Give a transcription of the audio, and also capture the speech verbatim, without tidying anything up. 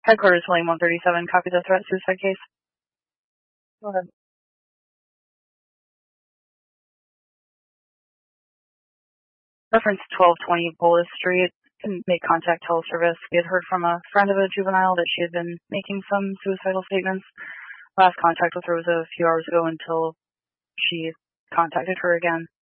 Headquarters, Lane one thirty-seven, copy the threat suicide case. Go ahead. Reference twelve twenty Polis Street. Can make contact teleservice. We had heard from a friend of a juvenile that she had been making some suicidal statements. Last contact with her was a few hours ago until she contacted her again.